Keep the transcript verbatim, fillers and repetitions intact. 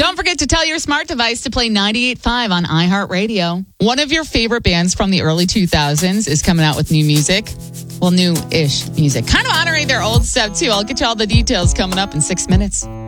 Don't forget to tell your smart device to play ninety-eight point five on iHeartRadio. One of your favorite bands from the early two thousands is coming out with new music. Well, new-ish music. Kind of honoring their old stuff, too. I'll get you all the details coming up in six minutes.